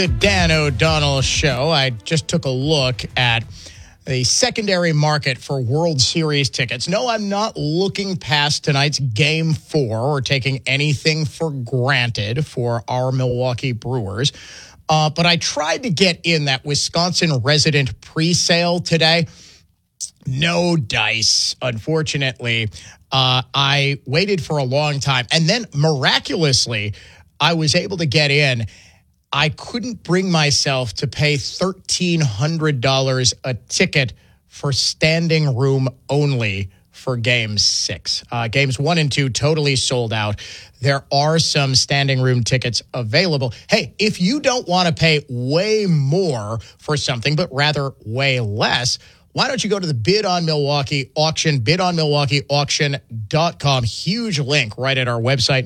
The Dan O'Donnell Show. I just took a look at the secondary market for World Series tickets. No, I'm not looking past tonight's Game 4 or taking anything for granted for our Milwaukee Brewers. But I tried to get in that Wisconsin resident pre-sale today. No dice, unfortunately. I waited for a long time. And then miraculously, I was able to get in. I couldn't bring myself to pay $1,300 a ticket for standing room only for Game 6. Games 1 and 2 totally sold out. There are some standing room tickets available. Hey, if you don't want to pay way more for something, but rather way less, why don't you go to the Bid on Milwaukee auction, bidonmilwaukeeauction.com. Huge link right at our website,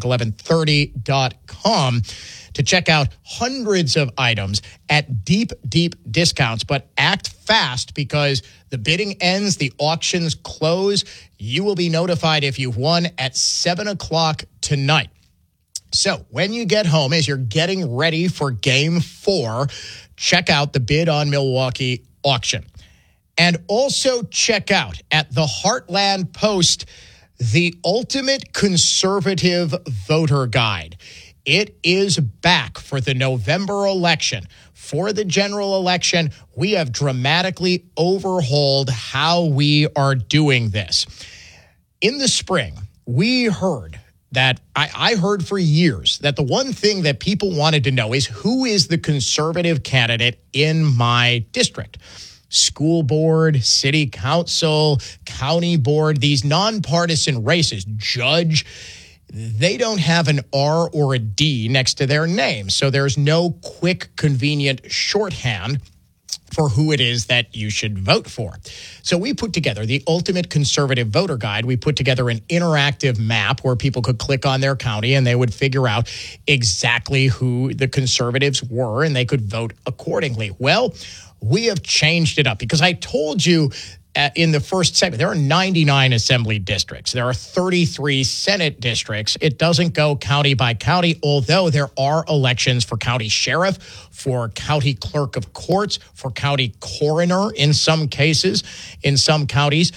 newstalk1130.com. to check out hundreds of items at deep, deep discounts. But act fast because the bidding ends, the auctions close. You will be notified if you've won at 7 o'clock tonight. So when you get home, as you're getting ready for Game 4, check out the Bid on Milwaukee auction. And also check out at the Heartland Post, the Ultimate Conservative Voter Guide. It is back for the November election. For the general election, we have dramatically overhauled how we are doing this. In the spring, we heard that, I heard for years that the one thing that people wanted to know is who is the conservative candidate in my district. School board, city council, county board, these nonpartisan races, judge, they don't have an R or a D next to their name. So there's no quick, convenient shorthand for who it is that you should vote for. So we put together the Ultimate Conservative Voter Guide. We put together an interactive map where people could click on their county and they would figure out exactly who the conservatives were and they could vote accordingly. Well, we have changed it up because I told you in the first segment, there are 99 assembly districts. There are 33 Senate districts. It doesn't go county by county, although there are elections for county sheriff, for county clerk of courts, for county coroner in some cases, in some counties.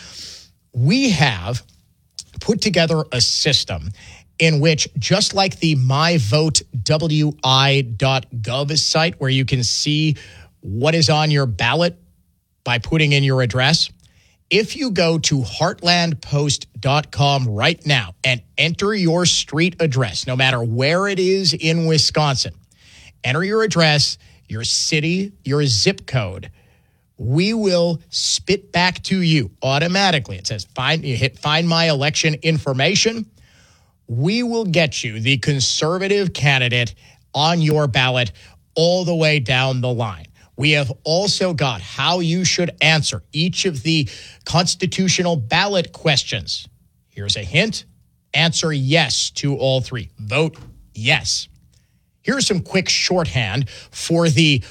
We have put together a system in which, just like the myvotewi.gov site, where you can see what is on your ballot by putting in your address, if you go to heartlandpost.com right now and enter your street address, no matter where it is in Wisconsin, enter your address, your city, your zip code, we will spit back to you automatically. It says, you hit Find My Election Information. We will get you the conservative candidate on your ballot all the way down the line. We have also got how you should answer each of the constitutional ballot questions. Here's a hint. Answer yes to all three. Vote yes. Here's some quick shorthand for the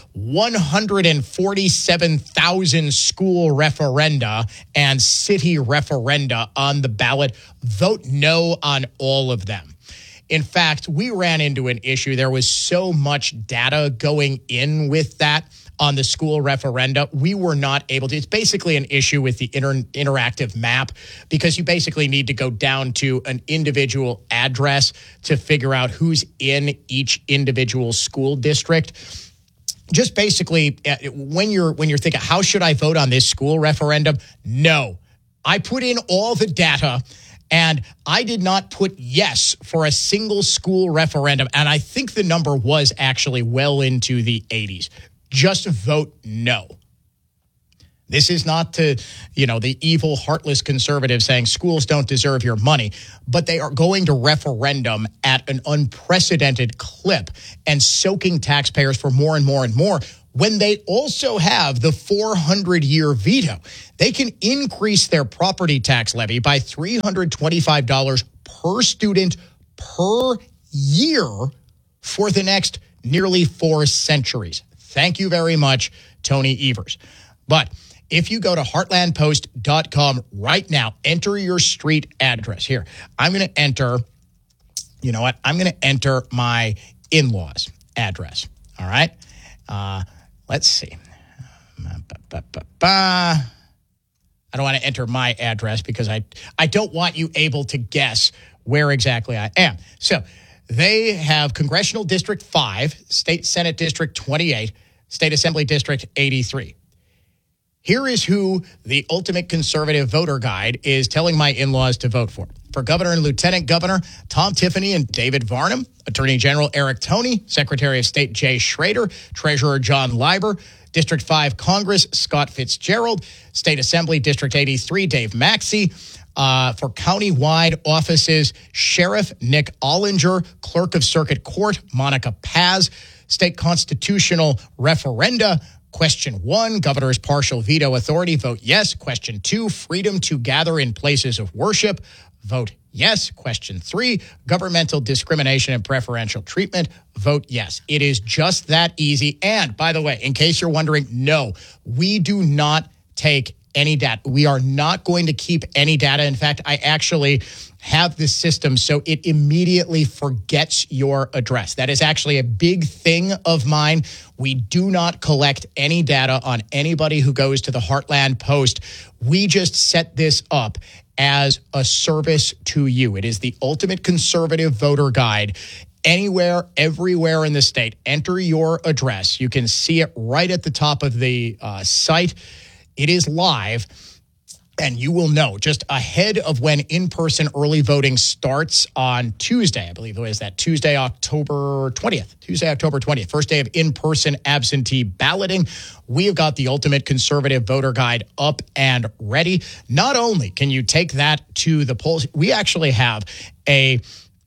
147,000 school referenda and city referenda on the ballot. Vote no on all of them. In fact, we ran into an issue. There was so much data going in with that on the school referenda. We were not able to. It's basically an issue with the interactive map because you basically need to go down to an individual address to figure out who's in each individual school district. Just basically, when you're thinking, how should I vote on this school referendum? No. I put in all the data and I did not put yes for a single school referendum. And I think the number was actually well into the 80s. Just vote no. This is not the evil, heartless conservative saying schools don't deserve your money, but they are going to referendum at an unprecedented clip and soaking taxpayers for more and more and more when they also have the 400-year veto. They can increase their property tax levy by $325 per student per year for the next nearly 4 centuries. Thank you very much, Tony Evers. But if you go to heartlandpost.com right now, enter your street address. Here, I'm going to enter, I'm going to enter my in-laws' address. All right. Let's see. I don't want to enter my address because I don't want you able to guess where exactly I am. So they have Congressional District 5, State Senate District 28, State Assembly District 83. Here is who the Ultimate Conservative Voter Guide is telling my in-laws to vote for. For Governor and Lieutenant Governor, Tom Tiffany and David Varnum. Attorney General Eric Toney. Secretary of State Jay Schrader. Treasurer John Leiber. District 5 Congress, Scott Fitzgerald. State Assembly District 83, Dave Maxey. For county-wide offices, Sheriff Nick Ollinger. Clerk of Circuit Court, Monica Paz. State constitutional referenda. Question 1, governor's partial veto authority, vote yes. Question 2, freedom to gather in places of worship, vote yes. Question 3, governmental discrimination and preferential treatment, vote yes. It is just that easy. And by the way, in case you're wondering, no, we do not take any data. We are not going to keep any data. In fact, I actually have this system so it immediately forgets your address. That is actually a big thing of mine. We do not collect any data on anybody who goes to the Heartland Post. We just set this up as a service to you. It is the Ultimate Conservative Voter Guide. Anywhere, everywhere in the state, enter your address. You can see it right at the top of the site. It is live. And you will know just ahead of when in-person early voting starts on Tuesday. I believe it was that Tuesday, October 20th, first day of in-person absentee balloting. We have got the Ultimate Conservative Voter Guide up and ready. Not only can you take that to the polls, we actually have a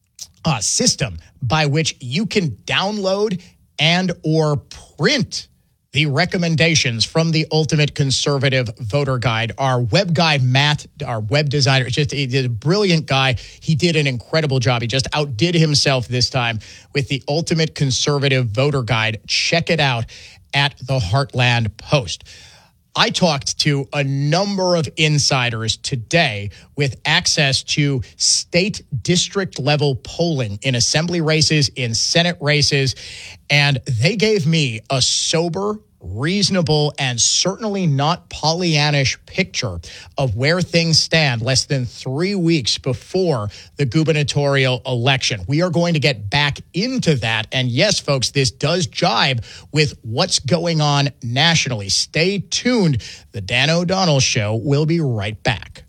system by which you can download and or print the recommendations from the Ultimate Conservative Voter Guide. Our web guy, Matt, our web designer, he's a brilliant guy. He did an incredible job. He just outdid himself this time with the Ultimate Conservative Voter Guide. Check it out at the Heartland Post. I talked to a number of insiders today with access to state district level polling in assembly races, in Senate races, and they gave me a sober, reasonable, and certainly not Pollyannish picture of where things stand less than 3 weeks before the gubernatorial election. We are going to get back into that. And yes, folks, this does jibe with what's going on nationally. Stay tuned. The Dan O'Donnell Show will be right back.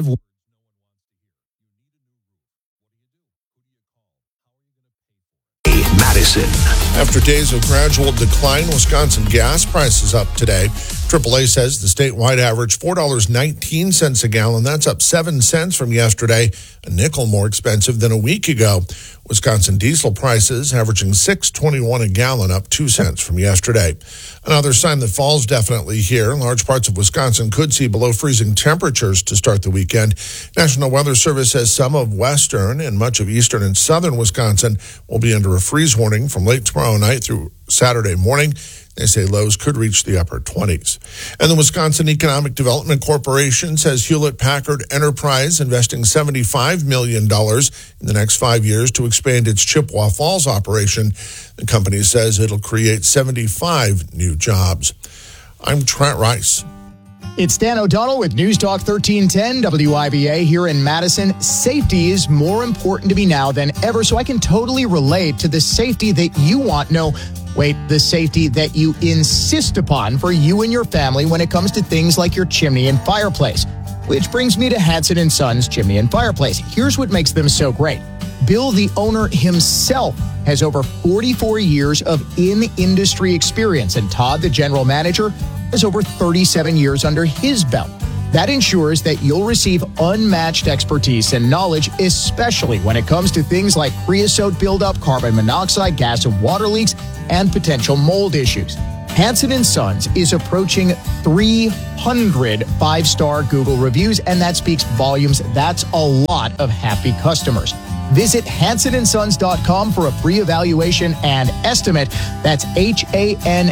Madison. After days of gradual decline, Wisconsin gas prices up today. AAA says the statewide average $4.19 a gallon. That's up 7 cents from yesterday, a nickel more expensive than a week ago. Wisconsin diesel prices averaging $6.21 a gallon, up 2 cents from yesterday. Another sign that fall's definitely here. Large parts of Wisconsin could see below freezing temperatures to start the weekend. National Weather Service says some of western and much of eastern and southern Wisconsin will be under a freeze warning from late tomorrow night through Saturday morning. They say lows could reach the upper 20s. And the Wisconsin Economic Development Corporation says Hewlett-Packard Enterprise investing $75 million in the next 5 years to expand its Chippewa Falls operation. The company says it'll create 75 new jobs. I'm Trent Rice. It's Dan O'Donnell with News Talk 1310 WIVA here in Madison. Safety is more important to me now than ever, so I can totally relate to the safety that you want. The safety that you insist upon for you and your family when it comes to things like your chimney and fireplace. Which brings me to Hanson & Sons Chimney and Fireplace. Here's what makes them so great. Bill, the owner himself, has over 44 years of in-industry experience, and Todd, the general manager, has over 37 years under his belt. That ensures that you'll receive unmatched expertise and knowledge, especially when it comes to things like creosote buildup, carbon monoxide, gas and water leaks, and potential mold issues. Hanson & Sons is approaching 300 five-star Google reviews, and that speaks volumes. That's a lot of happy customers. Visit HansonandSons.com for a free evaluation and estimate. That's HANSEN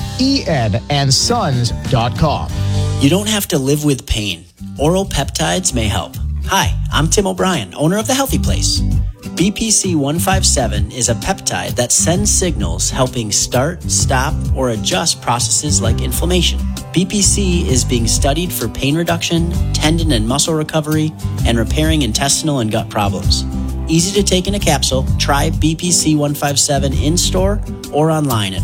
and Sons.com. You don't have to live with pain. Oral peptides may help. Hi, I'm Tim O'Brien, owner of The Healthy Place. BPC 157 is a peptide that sends signals helping start, stop, or adjust processes like inflammation. BPC is being studied for pain reduction, tendon and muscle recovery, and repairing intestinal and gut problems. Easy to take in a capsule. Try BPC 157 in-store or online at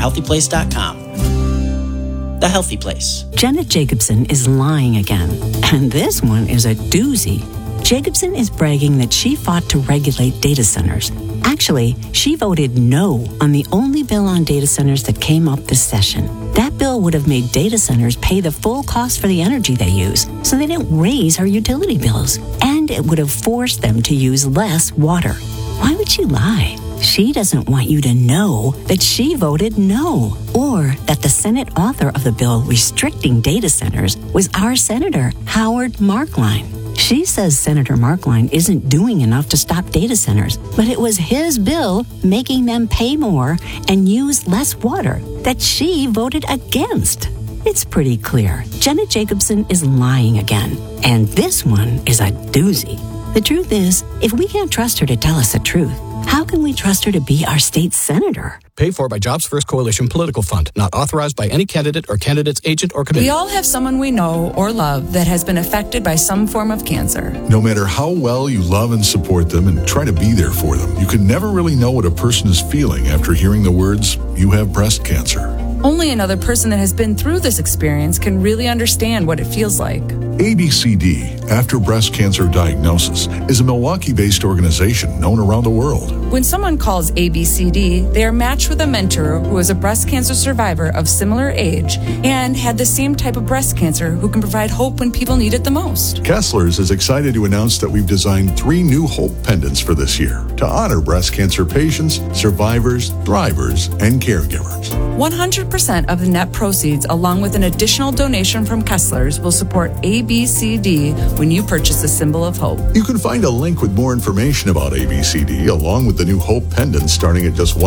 findyourhealthyplace.com. The Healthy Place. Janet Jacobson is lying again, and this one is a doozy. Jacobson is bragging that she fought to regulate data centers. Actually, she voted no on the only bill on data centers that came up this session. That bill would have made data centers pay the full cost for the energy they use, so they didn't raise our utility bills. And it would have forced them to use less water. Why would she lie? She doesn't want you to know that she voted no, or that the Senate author of the bill restricting data centers was our Senator, Howard Markline. She says Senator Markline isn't doing enough to stop data centers, but it was his bill making them pay more and use less water that she voted against. It's pretty clear. Janet Jacobson is lying again, and this one is a doozy. The truth is, if we can't trust her to tell us the truth, how can we trust her to be our state senator? Paid for by Jobs First Coalition Political Fund. Not authorized by any candidate or candidate's agent or committee. We all have someone we know or love that has been affected by some form of cancer. No matter how well you love and support them and try to be there for them, you can never really know what a person is feeling after hearing the words, "You have breast cancer." Only another person that has been through this experience can really understand what it feels like. ABCD, After Breast Cancer Diagnosis, is a Milwaukee-based organization known around the world. When someone calls ABCD, they are matched with a mentor who is a breast cancer survivor of similar age and had the same type of breast cancer who can provide hope when people need it the most. Kessler's is excited to announce that we've designed 3 new Hope pendants for this year to honor breast cancer patients, survivors, thrivers, and caregivers. 100% of the net proceeds, along with an additional donation from Kessler's, will support ABCD when you purchase a symbol of hope. You can find a link with more information about ABCD, along with the new Hope pendant starting at just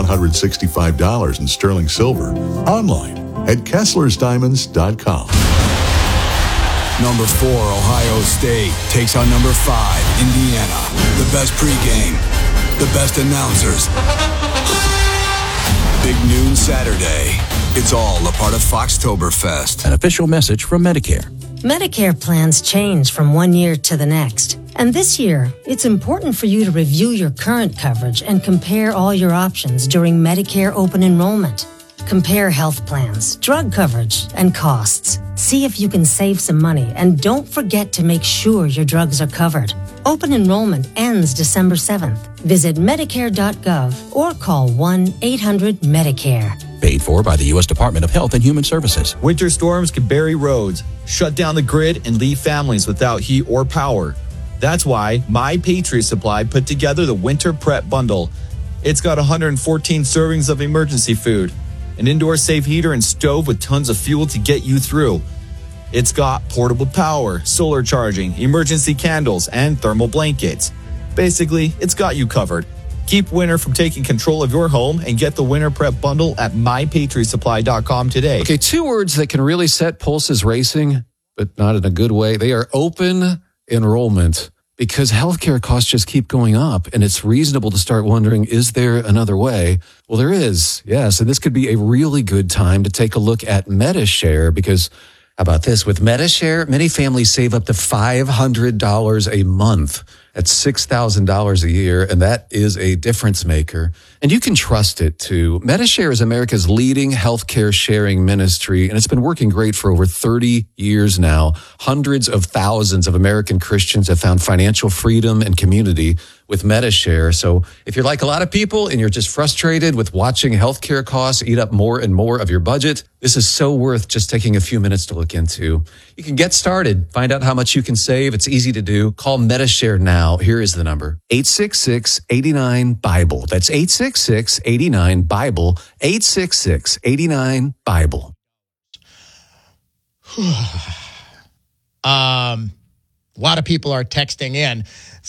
$165 in sterling silver, online at KesslersDiamonds.com. Number 4, Ohio State takes on number 5, Indiana. The best pregame, the best announcers. Big noon Saturday. It's all a part of Foxtoberfest. An official message from Medicare. Medicare plans change from one year to the next. And this year, it's important for you to review your current coverage and compare all your options during Medicare open enrollment. Compare health plans, drug coverage, and costs. See if you can save some money, and don't forget to make sure your drugs are covered. Open enrollment ends December 7th. Visit Medicare.gov or call 1-800-MEDICARE. Paid for by the U.S. Department of Health and Human Services. Winter storms can bury roads, shut down the grid, and leave families without heat or power. That's why My Patriot Supply put together the Winter Prep Bundle. It's got 114 servings of emergency food, an indoor safe heater and stove with tons of fuel to get you through. It's got portable power, solar charging, emergency candles, and thermal blankets. Basically, it's got you covered. Keep winter from taking control of your home and get the Winter Prep Bundle at MyPatriotSupply.com today. Okay, 2 words that can really set pulses racing, but not in a good way. They are open enrollment, because healthcare costs just keep going up, and it's reasonable to start wondering, is there another way? Well, there is, yes, and this could be a really good time to take a look at Medi-Share, because how about this? With Medi-Share, many families save up to $500 a month. That's $6,000 a year, and that is a difference maker. And you can trust it, too. Medi-Share is America's leading healthcare sharing ministry, and it's been working great for over 30 years now. Hundreds of thousands of American Christians have found financial freedom and community with Medi-Share. So if you're like a lot of people and you're just frustrated with watching healthcare costs eat up more and more of your budget, this is so worth just taking a few minutes to look into. You can get started, find out how much you can save. It's easy to do. Call Medi-Share now. Here is the number: 866-89-BIBLE. That's 866-89-BIBLE. 866-89-BIBLE. A lot of people are texting in